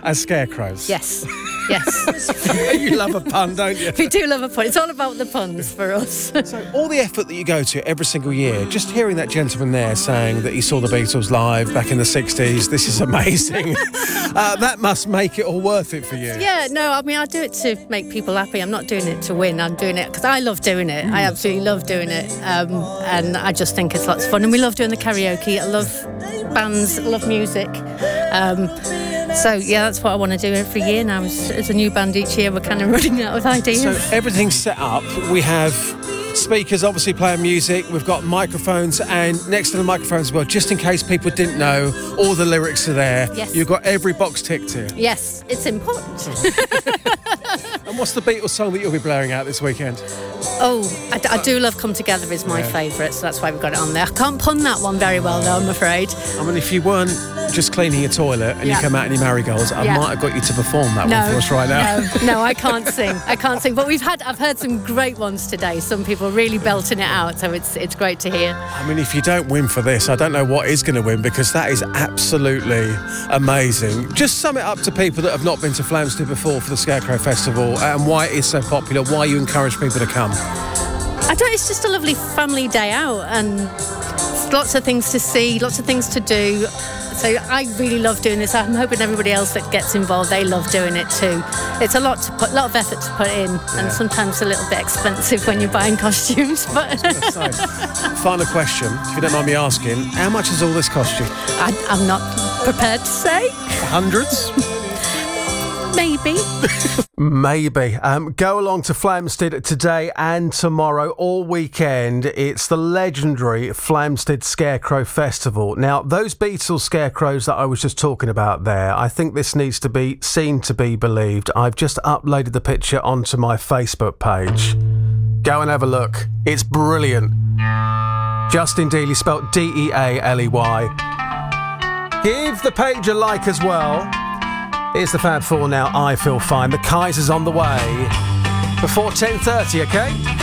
as scarecrows? Yes. Yes. You love a pun, don't you? We do love a pun. It's all about the puns for us. So all the effort that you go to every single year, just hearing that gentleman there saying that he saw the Beatles live back in the 60s, this is amazing. That must make it all worth it for you. Yeah, no, I mean, I do it to make people happy. I'm not doing it to win. I'm doing it because I love doing it. I absolutely love doing it. And I just think it's lots of fun. And we love doing the karaoke. I love bands, I love music. So, yeah, that's what I want to do every year now. As a new band each year, we're kind of running out of ideas. So everything's set up. We have speakers obviously playing music. We've got microphones, and next to the microphones as well, just in case people didn't know, all the lyrics are there. Yes. You've got every box ticked here. Yes, it's important. And what's the Beatles song that you'll be blaring out this weekend? Oh, I do love Come Together is my favourite, so that's why we've got it on there. I can't pun that one very well, though, I'm afraid. I mean, if you weren't just cleaning your toilet and you come out in your marigolds, I might have got you to perform that one for us right now. No, I can't sing. But I've heard some great ones today. Some people really belting it out, so it's great to hear. I mean, if you don't win for this, I don't know what is going to win, because that is absolutely amazing. Just sum it up to people that have not been to Flamstead before for the Scarecrow Festival, and why it is so popular, why you encourage people to come. It's just a lovely family day out, and lots of things to see, lots of things to do. So I really love doing this. I'm hoping everybody else that gets involved, they love doing it too. It's a lot of effort to put in, and sometimes a little bit expensive when you're buying costumes. But final question, if you don't mind me asking, how much has all this cost you? I'm not prepared to say. Hundreds? Maybe. Maybe. Go along to Flamstead today and tomorrow, all weekend. It's the legendary Flamstead Scarecrow Festival. Now, those Beatles scarecrows that I was just talking about there, I think this needs to be seen to be believed. I've just uploaded the picture onto my Facebook page. Go and have a look. It's brilliant. Justin Dealey, spelt Dealey. Give the page a like as well. Here's the Fab Four now, I Feel Fine. The Kaiser's on the way before 10:30, okay?